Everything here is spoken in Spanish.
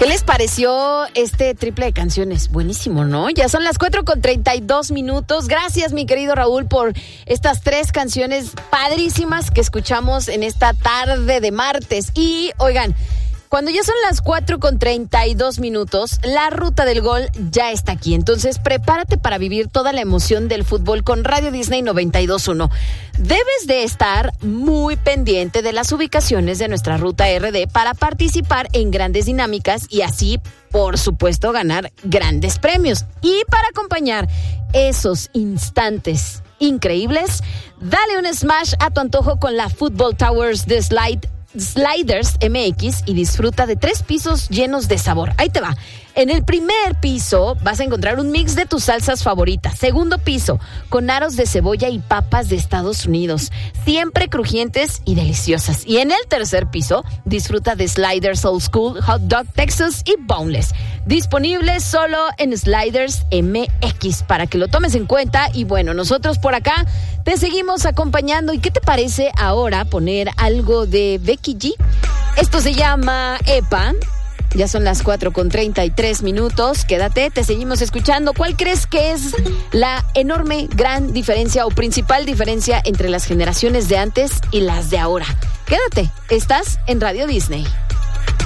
¿Qué les pareció este triple de canciones? Buenísimo, ¿no? Ya son las 4:32. Gracias, mi querido Raúl, por estas 3 canciones padrísimas que escuchamos en esta tarde de martes. Y, oigan, cuando ya son las 4:32, la ruta del gol ya está aquí. Entonces, prepárate para vivir toda la emoción del fútbol con Radio Disney 92.1. Debes de estar muy pendiente de las ubicaciones de nuestra ruta RD para participar en grandes dinámicas y así, por supuesto, ganar grandes premios. Y para acompañar esos instantes increíbles, dale un smash a tu antojo con la Football Towers de Sliders MX y disfruta de 3 pisos llenos de sabor. Ahí te va. En el primer piso vas a encontrar un mix de tus salsas favoritas. Segundo piso, con aros de cebolla y papas de Estados Unidos, siempre crujientes y deliciosas. Y en el tercer piso, disfruta de Sliders Old School, Hot Dog Texas y Boneless. Disponible solo en Sliders MX para que lo tomes en cuenta. Y bueno, nosotros por acá te seguimos acompañando. ¿Y qué te parece ahora poner algo de Becky G? Esto se llama EPA. Ya son las 4:33. Quédate, te seguimos escuchando. ¿Cuál crees que es la enorme, gran diferencia o principal diferencia entre las generaciones de antes y las de ahora? Quédate, estás en Radio Disney.